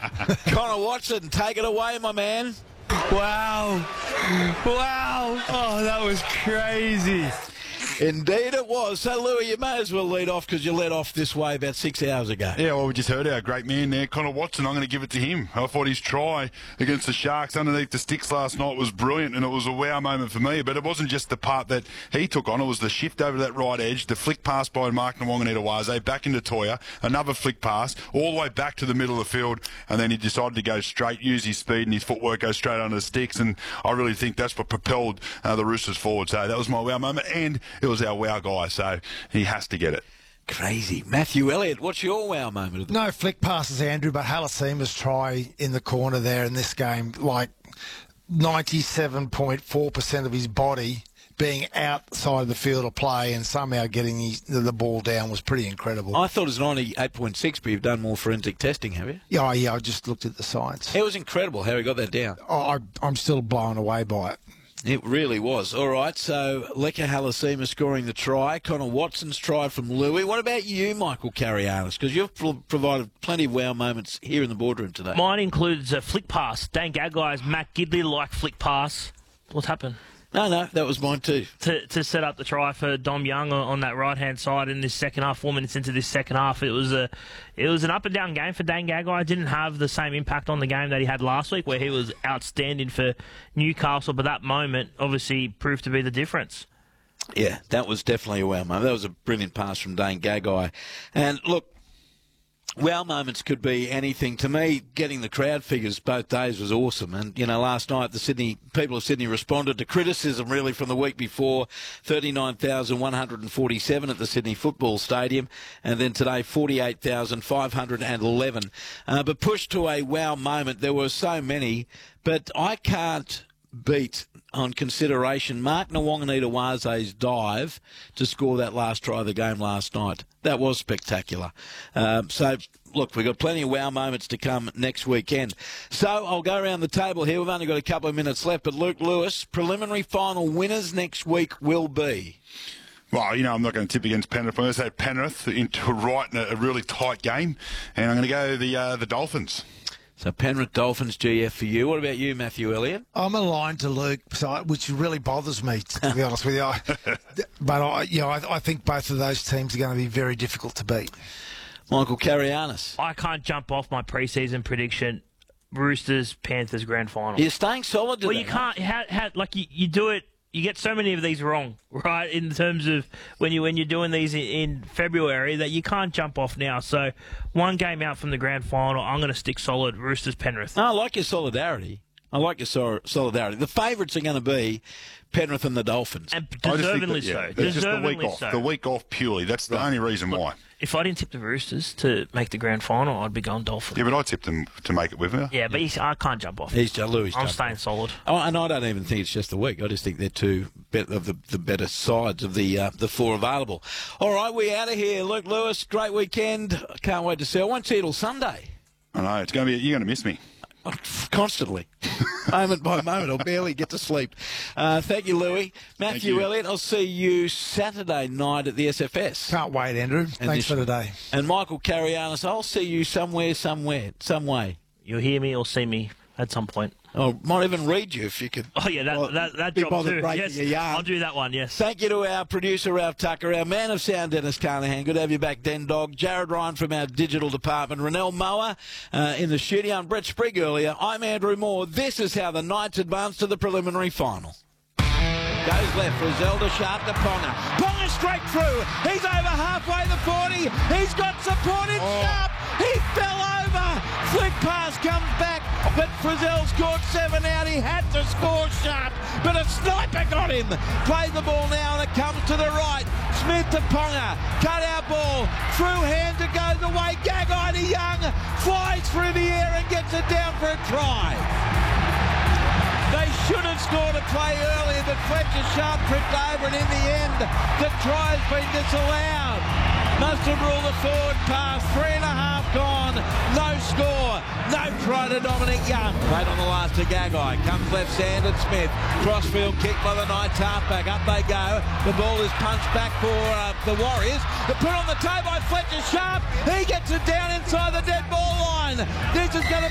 Connor Watson, take it away, my man. Wow. Oh, that was crazy. Indeed it was. So, Louis, you may as well lead off because you led off this way about 6 hours ago. Yeah, well, we just heard our great man there, Connor Watson. I'm going to give it to him. I thought his try against the Sharks underneath the sticks last night was brilliant, and it was a wow moment for me. But it wasn't just the part that he took on. It was the shift over that right edge, the flick pass by Mark Nawaqanitawase, back into Toya, another flick pass, all the way back to the middle of the field, and then he decided to go straight, use his speed, and his footwork go straight under the sticks. And I really think that's what propelled the Roosters forward. So that was my wow moment, and it was our wow guy, so he has to get it. Crazy. Matthew Elliott, what's your wow moment of the No flick passes, Andrew, but Halasima's try in the corner there in this game, like 97.4% of his body being outside of the field of play and somehow getting the ball down was pretty incredible. I thought it was 98.6, but you've done more forensic testing, have you? Yeah, I just looked at the science. It was incredible how he got that down. I'm still blown away by it. It really was. All right, so Leka Halasima scoring the try. Connor Watson's try from Louis. What about you, Michael Carianis? Because you've provided plenty of wow moments here in the boardroom today. Mine includes a flick pass. Dane Gaggai's Matt Gidley-like flick pass. What's happened? No, that was mine too. To set up the try for Dom Young on that right-hand side in this second half, 4 minutes into this second half. It was an up-and-down game for Dane Gaggai. Didn't have the same impact on the game that he had last week, where he was outstanding for Newcastle, but that moment obviously proved to be the difference. Yeah, that was definitely a wow moment. That was a brilliant pass from Dane Gaggai. And look, wow moments could be anything. To me, getting the crowd figures both days was awesome. And, last night the people of Sydney responded to criticism really from the week before. 39,147 at the Sydney Football Stadium. And then today, 48,511. But pushed to a wow moment. There were so many. But I can't beat on consideration Mark Nawaqanitawase's dive to score that last try of the game last night. That was spectacular. So, look, we've got plenty of wow moments to come next weekend. So I'll go around the table here. We've only got a couple of minutes left, but Luke Lewis, preliminary final winners next week will be... Well, I'm not going to tip against Penrith. I'm going to say Penrith into right in a really tight game, and I'm going to go the Dolphins. So Penrith Dolphins GF for you. What about you, Matthew Elliott? I'm aligned to Luke, which really bothers me, to be honest with you. But I think both of those teams are going to be very difficult to beat. Michael Carianis. I can't jump off my preseason prediction. Roosters, Panthers grand final. You're staying solid today. Well, you can't. You do it. You get so many of these wrong, right? In terms of when you're doing these in February, that you can't jump off now. So, one game out from the grand final, I'm going to stick solid. Roosters, Penrith. I like your solidarity. The favourites are going to be Penrith and the Dolphins. And deservedly so. It's just the week off. The week off purely. That's the only reason why. If I didn't tip the Roosters to make the grand final, I'd be going Dolphins. Yeah, but I tipped them to make it with me. Yeah, but I can't jump off. I'm staying solid. Oh, and I don't even think it's just the week. I just think they're two of the better sides of the four available. All right, we're out of here. Luke Lewis, great weekend. Can't wait to see. I won't see you till Sunday. I know. You're going to miss me. Constantly. Moment by moment. I'll barely get to sleep. Thank you, Louis. Matthew Elliott, I'll see you Saturday night at the SFS. Can't wait, Andrew. Thanks for today. And Michael Carianis, I'll see you some way. You'll hear me or see me at some point. I might even read you if you could. Oh, yeah, that job too. Yes, I'll do that one, yes. Thank you to our producer, Ralph Tucker, our man of sound, Dennis Carnahan. Good to have you back, Den Dog. Jared Ryan from our digital department. Renelle Moa in the studio, and Brett Sprigg earlier. I'm Andrew Moore. This is how the Knights advance to the preliminary final. Goes left for Zelda, sharp to Ponga. Ponga straight through. He's over halfway the 40. He's got support in Sharp. He fell over. Flick pass comes back. But Frizzell scored 7 out. He had to score Sharp. But a sniper got him. Play the ball now and it comes to the right. Smith to Ponga. Cut out ball. Through hand to go the way. Gagai to Young. Flies through the air and gets it down for a try. They should have scored a play earlier, but Fletcher Sharp tripped over, and in the end, the try's been disallowed. Must have ruled the forward pass, 3.5 gone, no score, no try to Dominic Young. Played on the last to Gagai, comes left-handed Smith, crossfield kick by the Knights halfback, up they go, the ball is punched back for the Warriors, they're put on the toe by Fletcher Sharp, he gets it down inside the dead ball line. This is going to